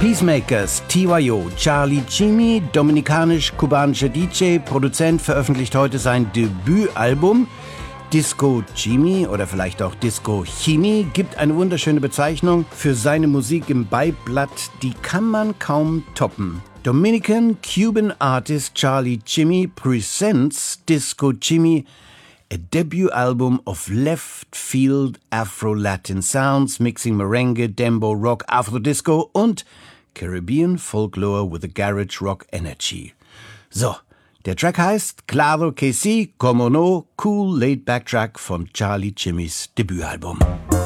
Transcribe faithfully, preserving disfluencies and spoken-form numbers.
Peacemakers, T Y O, Charlie Chimi, dominikanisch-kubanischer D J, Produzent, veröffentlicht heute sein Debütalbum. Disco Chimi oder vielleicht auch Disco Chimi gibt eine wunderschöne Bezeichnung für seine Musik im Beiblatt, die kann man kaum toppen. Dominican-Cuban artist Charlie Chimi presents Disco Chimi, a debut album of left-field Afro-Latin sounds, mixing merengue, dembo, rock, Afro-Disco und Caribbean Folklore with a garage rock energy. So, der Track heißt Claro que sí, como no, cool laid-back Track von Charlie Chimis Debütalbum.